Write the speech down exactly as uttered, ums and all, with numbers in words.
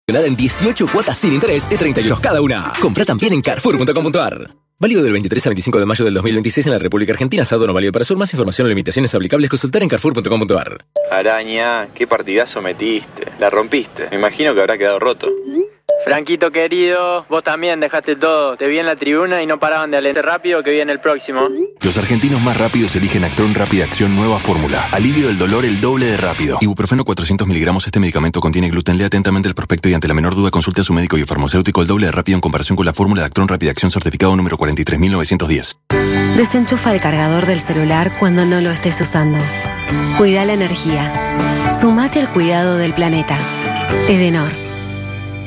En dieciocho cuotas sin interés de treinta euros cada una. Compra también en carrefour punto com punto ar. Válido del veintitrés al veinticinco de mayo del dos mil veintiséis en la República Argentina. Sábado no válido para sur. Más información o limitaciones aplicables consultar en carrefour punto com punto ar. Araña, qué partidazo metiste. La rompiste. Me imagino que habrá quedado roto. Franquito querido, vos también dejaste todo. Te vi en la tribuna y no paraban de alentar rápido que viene el próximo. Los argentinos más rápidos eligen Actron Rápida Acción Nueva Fórmula. Alivio del dolor el doble de rápido. Ibuprofeno cuatrocientos miligramos. Este medicamento contiene gluten. Lea atentamente el prospecto y ante la menor duda consulte a su médico y farmacéutico. El doble de rápido en comparación con la fórmula de Actron Rápida Acción certificado número cuarenta y tres mil novecientos diez. Desenchufa el cargador del celular cuando no lo estés usando. Cuida la energía. Sumate al cuidado del planeta. Edenor.